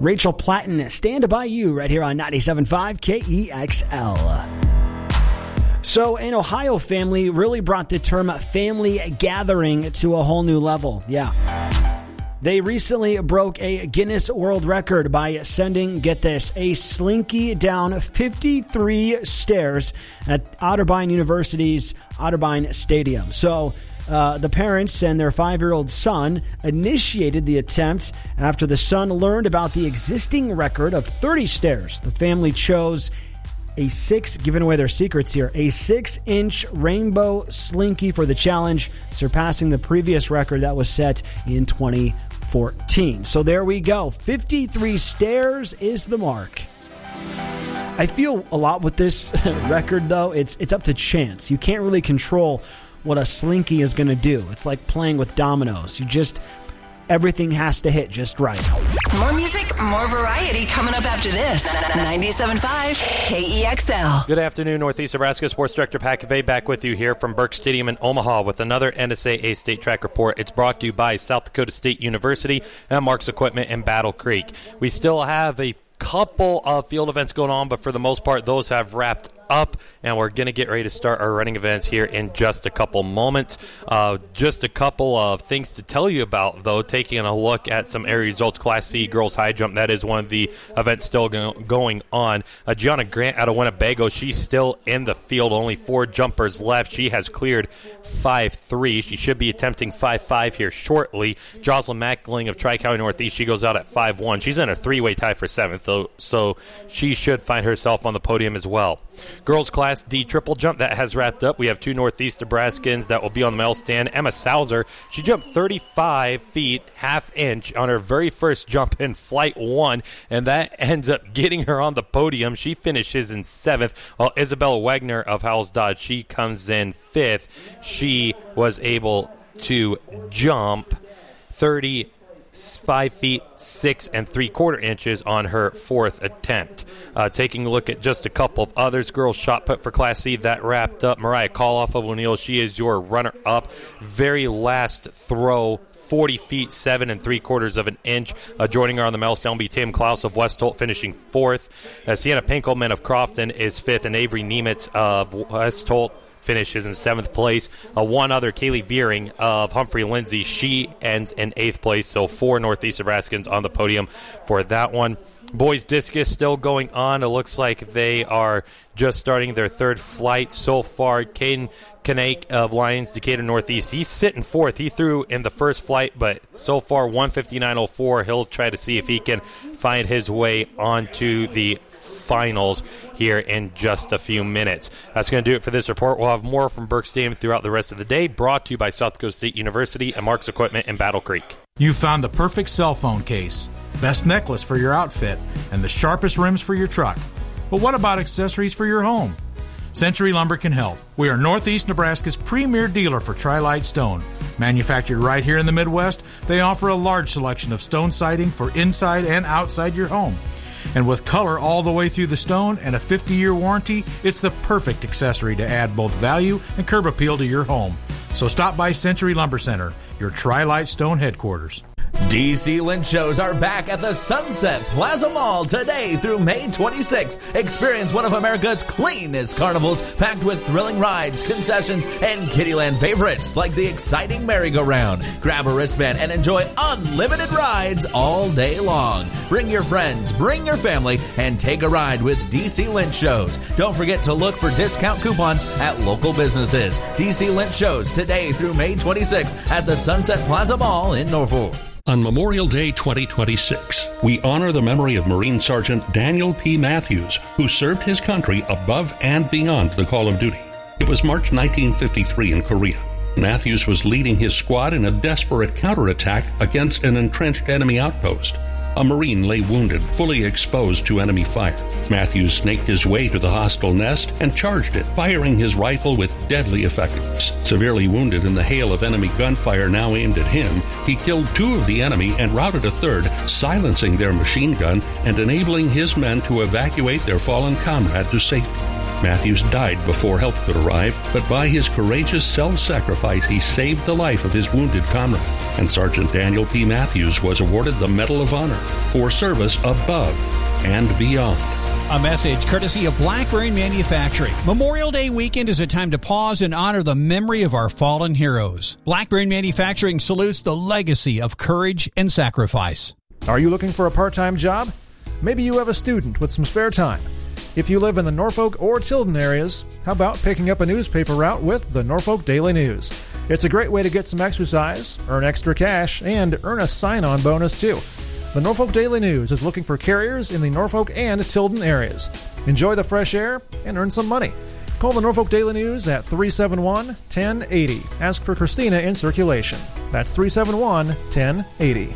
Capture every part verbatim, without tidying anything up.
Rachel Platten, Stand By You, right here on ninety-seven point five K E X L. So an Ohio family really brought the term family gathering to a whole new level. Yeah. They recently broke a Guinness World Record by sending, get this, a slinky down fifty-three stairs at Otterbein University's Otterbein Stadium. So uh, the parents and their five-year-old son initiated the attempt after the son learned about the existing record of thirty stairs. The family chose a six, giving away their secrets here, a six-inch rainbow slinky for the challenge, surpassing the previous record that was set in twenty fourteen. So there we go. fifty-three stairs is the mark. I feel a lot with this record, though. It's it's up to chance. You can't really control what a slinky is going to do. It's like playing with dominoes. You just... Everything has to hit just right. More music, more variety coming up after this. ninety-seven point five K E X L. Good afternoon, Northeast Nebraska. Sports Director Pat Cavay back with you here from Burke Stadium in Omaha with another N S A A State Track Report. It's brought to you by South Dakota State University and Mark's Equipment in Battle Creek. We still have a couple of field events going on, but for the most part, those have wrapped up, and we're going to get ready to start our running events here in just a couple moments. Uh, just a couple of things to tell you about, though, taking a look at some area results. Class C girls high jump, that is one of the events still go- going on. Uh, Gianna Grant out of Winnebago, she's still in the field, only four jumpers left. She has cleared five three. She should be attempting five five here shortly. Jocelyn Mackling of Tri-County Northeast, she goes out at five one. She's in a three-way tie for seventh, though, so she should find herself on the podium as well. Girls Class D triple jump, that has wrapped up. We have two Northeast Nebraskans that will be on the medal stand. Emma Sauser, she jumped thirty-five feet, half inch on her very first jump in flight one, and that ends up getting her on the podium. She finishes in seventh, while Isabella Wagner of Howells Dodge, she comes in fifth. She was able to jump thirty five feet six and three quarter inches on her fourth attempt. Uh, taking a look at just a couple of others, girls shot put for Class C, that wrapped up. Mariah Koloff of O'Neill, she is your runner-up. Very last throw, forty feet seven and three quarters of an inch. Uh, joining her on the medal stand will be Tam Klaus of West Holt, finishing fourth. Uh, Sienna Pinkelman of Crofton is fifth, and Avery Nemitz of West Holt finishes in seventh place. Uh, one other, Kaylee Veering of Humphrey Lindsay, she ends in eighth place. So four Northeast Nebraskans on the podium for that one. Boys discus still going on. It looks like they are just starting their third flight so far. Caden Kanake of Lions Decatur Northeast, he's sitting fourth. He threw in the first flight, but so far one fifty-nine oh four. He'll try to see if he can find his way onto the finals here in just a few minutes. That's going to do it for this report. We'll have more from Burke Stadium throughout the rest of the day, brought to you by South Dakota State University and Mark's Equipment in Battle Creek. You found the perfect cell phone case, best necklace for your outfit, and the sharpest rims for your truck. But what about accessories for your home? Century Lumber can help. We are Northeast Nebraska's premier dealer for Tri-Lite Stone. Manufactured right here in the Midwest, they offer a large selection of stone siding for inside and outside your home. And with color all the way through the stone and a fifty-year warranty, it's the perfect accessory to add both value and curb appeal to your home. So stop by Century Lumber Center, your Tri-Lite Stone headquarters. D C Lynch shows are back at the Sunset Plaza Mall today through May twenty-sixth. Experience one of America's cleanest carnivals packed with thrilling rides, concessions, and Kiddieland favorites like the exciting merry-go-round. Grab a wristband and enjoy unlimited rides all day long. Bring your friends, bring your family, and take a ride with D C Lynch shows. Don't forget to look for discount coupons at local businesses. D C Lynch shows today through May twenty-sixth at the Sunset Plaza Mall in Norfolk. On Memorial Day twenty twenty-six, we honor the memory of Marine Sergeant Daniel P. Matthews, who served his country above and beyond the call of duty. It was March nineteen fifty-three in Korea. Matthews was leading his squad in a desperate counterattack against an entrenched enemy outpost. A Marine lay wounded, fully exposed to enemy fire. Matthews snaked his way to the hostile nest and charged it, firing his rifle with deadly effectiveness. Severely wounded in the hail of enemy gunfire now aimed at him, he killed two of the enemy and routed a third, silencing their machine gun and enabling his men to evacuate their fallen comrade to safety. Matthews died before help could arrive, but by his courageous self-sacrifice, he saved the life of his wounded comrade. And Sergeant Daniel P. Matthews was awarded the Medal of Honor for service above and beyond. A message courtesy of Blackberry Manufacturing. Memorial Day weekend is a time to pause and honor the memory of our fallen heroes. Blackberry Manufacturing salutes the legacy of courage and sacrifice. Are you looking for a part-time job? Maybe you have a student with some spare time. If you live in the Norfolk or Tilden areas, how about picking up a newspaper route with the Norfolk Daily News? It's a great way to get some exercise, earn extra cash, and earn a sign-on bonus too. The Norfolk Daily News is looking for carriers in the Norfolk and Tilden areas. Enjoy the fresh air and earn some money. Call the Norfolk Daily News at three seven one, one zero eight zero. Ask for Christina in circulation. That's three seven one, one zero eight zero.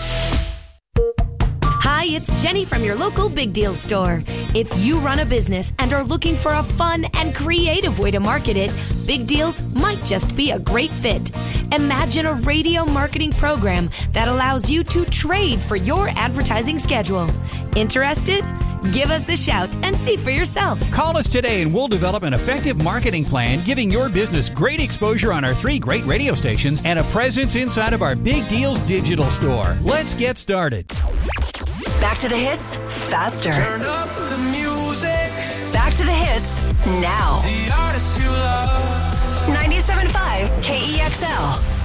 Hi, it's Jenny from your local Big Deal store. If you run a business and are looking for a fun and creative way to market it, Big Deals might just be a great fit. Imagine a radio marketing program that allows you to trade for your advertising schedule. Interested? Give us a shout and see for yourself. Call us today and we'll develop an effective marketing plan giving your business great exposure on our three great radio stations and a presence inside of our Big Deals digital store. Let's get started. Back to the hits, faster. Turn up the music. Back to the hits, now. The artists you love. ninety-seven point five K E X L.